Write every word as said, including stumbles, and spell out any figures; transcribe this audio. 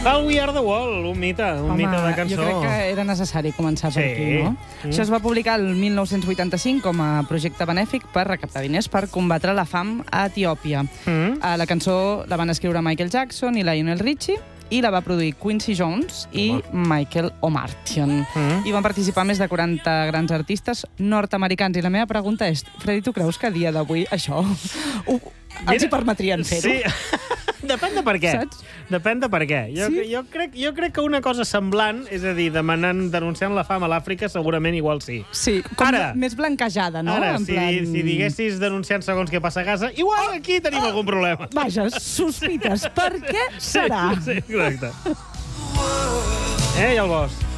El We Are The World, un mite, un Home, mite de cançó. jo crec que era necessari començar per Sí. aquí, no? Mm. Això es va publicar el mil nou-cents vuitanta-cinc com a projecte benèfic per recaptar diners per combatre la fam a Etiòpia. Mm. Uh, la cançó la van escriure Michael Jackson i Lionel Richie i la va produir Quincy Jones i Home. Michael O'Martian. Mm. I van participar més de quaranta grans artistes nord-americans. I la meva pregunta és, Freddy, tu creus que a dia d'avui això ho, els hi permetrien fer-ho? Sí. Depèn de per què. Saps? Depèn de per què. Jo, Sí? jo, crec, jo crec que una cosa semblant, és a dir, demanant, denunciant la fam a l'Àfrica, segurament igual sí. Sí, com Ara- més blanquejada, no? Ara, En si, plan- si diguessis denunciant segons què passa a Gaza, igual aquí tenim algun problema. Vaja, sospites. Per què serà? Sí, sí, correcte. Eh, i el bosc.